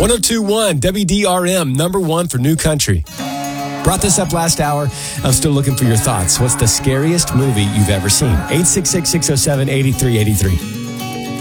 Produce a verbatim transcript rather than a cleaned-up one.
oh two point one W D R M, number one for new country. Brought this up last hour. I'm still looking for your thoughts. What's the scariest movie you've ever seen? eight six six, six oh seven, eight three eight three.